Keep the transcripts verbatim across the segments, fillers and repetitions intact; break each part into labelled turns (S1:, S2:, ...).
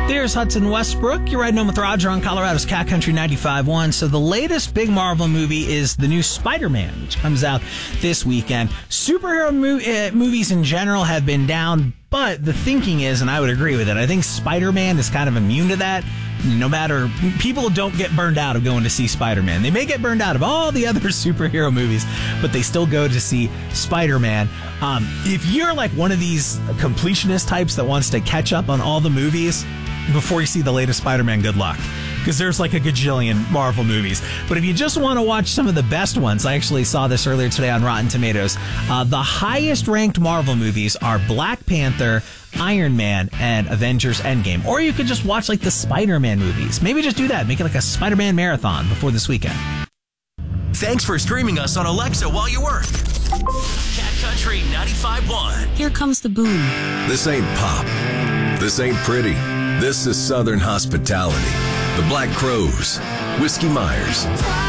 S1: There's Hudson Westbrook. You're riding home with Roger on Colorado's Cat Country ninety-five point one. So the latest big Marvel movie is the new Spider-Man, which comes out this weekend. Superhero mo- uh, movies in general have been down, but the thinking is, and I would agree with it, I think Spider-Man is kind of immune to that. No matter, people don't get burned out of going to see Spider-Man. They may get burned out of all the other superhero movies, but they still go to see Spider-Man. Um, if you're like one of these completionist types that wants to catch up on all the movies before you see the latest Spider-Man, good luck. Because there's like a gajillion Marvel movies. But if you just want to watch some of the best ones, I actually saw this earlier today on Rotten Tomatoes. Uh, the highest ranked Marvel movies are Black Panther, Iron Man, and Avengers Endgame. Or you could just watch like the Spider-Man movies. Maybe just do that. Make it like a Spider-Man marathon before this weekend.
S2: Thanks for streaming us on Alexa while you work. Cat Country ninety-five point one.
S3: Here comes the boom.
S4: This ain't pop. This ain't pretty. This is Southern hospitality. The Black Crowes, Whiskey Myers,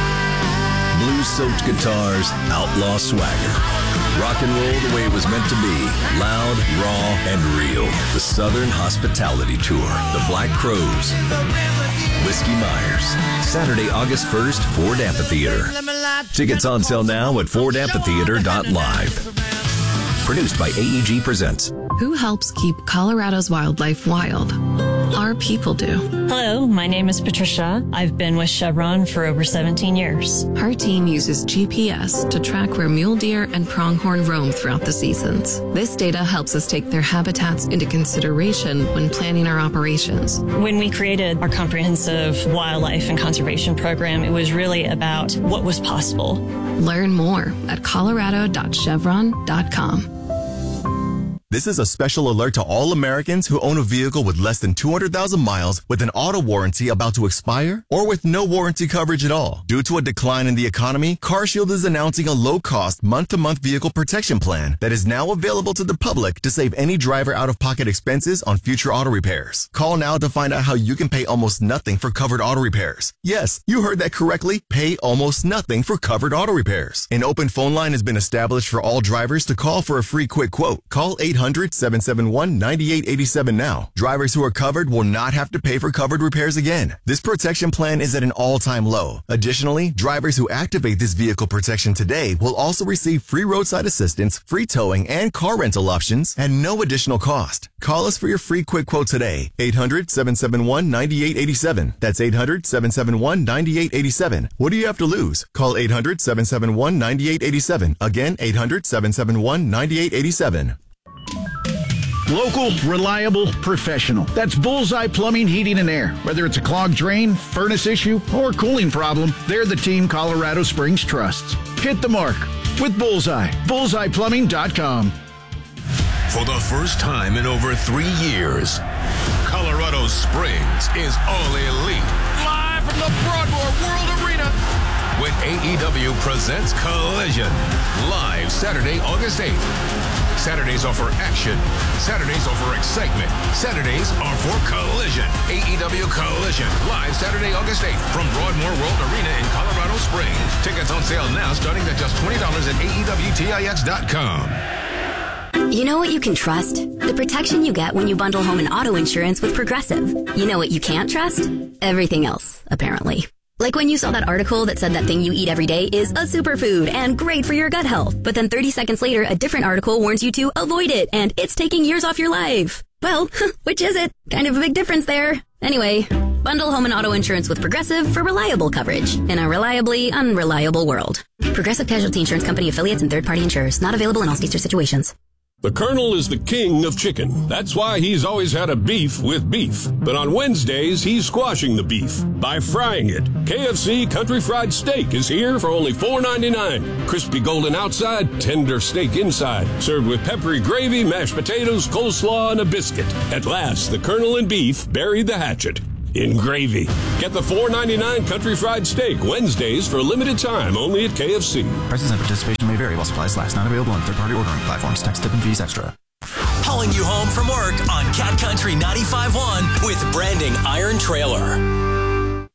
S4: blues-soaked guitars, outlaw swagger. Rock and roll the way it was meant to be. Loud, raw, and real. The Southern Hospitality Tour. The Black Crowes. Whiskey Myers. Saturday, August first, Ford Amphitheater. Tickets on sale now at ford amphitheater dot live. Produced by A E G Presents.
S3: Who helps keep Colorado's wildlife wild? Our people do.
S5: Hello, my name is Patricia. I've been with Chevron for over seventeen years.
S3: Our team uses G P S to track where mule deer and pronghorn roam throughout the seasons. This data helps us take their habitats into consideration when planning our operations.
S5: When we created our comprehensive wildlife and conservation program, it was really about what was possible.
S3: Learn more at colorado dot chevron dot com.
S6: This is a special alert to all Americans who own a vehicle with less than two hundred thousand miles with an auto warranty about to expire or with no warranty coverage at all. Due to a decline in the economy, CarShield is announcing a low-cost month-to-month vehicle protection plan that is now available to the public to save any driver out-of-pocket expenses on future auto repairs. Call now to find out how you can pay almost nothing for covered auto repairs. Yes, you heard that correctly. Pay almost nothing for covered auto repairs. An open phone line has been established for all drivers to call for a free quick quote. Call eight hundred, seven seven one, nine eight eight seven now. Drivers who are covered will not have to pay for covered repairs again. This protection plan is at an all-time low. Additionally, drivers who activate this vehicle protection today will also receive free roadside assistance, free towing, and car rental options at no additional cost. Call us for your free quick quote today. eight hundred, seven seven one, nine eight eight seven. That's eight hundred, seven seven one, nine eight eight seven. What do you have to lose? Call eight hundred, seven seven one, nine eight eight seven. Again, eight hundred, seven seven one, nine eight eight seven.
S7: Local, reliable, professional. That's Bullseye Plumbing, Heating, and Air. Whether it's a clogged drain, furnace issue, or cooling problem, they're the team Colorado Springs trusts. Hit the mark with Bullseye. bullseye plumbing dot com.
S4: For the first time in over three years, Colorado Springs is all elite.
S8: Live from the Broadmoor World Arena.
S4: When A E W presents Collision. Live Saturday, August eighth. Saturdays are for action. Saturdays are for excitement. Saturdays are for Collision. A E W Collision. Live Saturday, August eighth from Broadmoor World Arena in Colorado Springs. Tickets on sale now starting at just twenty dollars at A E W Tix dot com.
S9: You know what you can trust? The protection you get when you bundle home and auto insurance with Progressive. You know what you can't trust? Everything else, apparently. Like when you saw that article that said that thing you eat every day is a superfood and great for your gut health. But then thirty seconds later, a different article warns you to avoid it and it's taking years off your life. Well, which is it? Kind of a big difference there. Anyway, bundle home and auto insurance with Progressive for reliable coverage in a reliably unreliable world. Progressive Casualty Insurance Company affiliates and third-party insurers. Not available in all states or situations.
S10: The Colonel is the king of chicken. That's why he's always had a beef with beef. But on Wednesdays, he's squashing the beef by frying it. K F C Country Fried Steak is here for only four ninety-nine. Crispy golden outside, tender steak inside. Served with peppery gravy, mashed potatoes, coleslaw, and a biscuit. At last, the Colonel and beef buried the hatchet in gravy. Get the four ninety-nine Country Fried Steak Wednesdays for a limited time only at K F C.
S11: Prices and participation may vary while supplies last. Not available on third-party ordering platforms. Tax, tip, and fees extra.
S2: Hauling you home from work on Cat Country ninety-five point one with Branding Iron Trailer.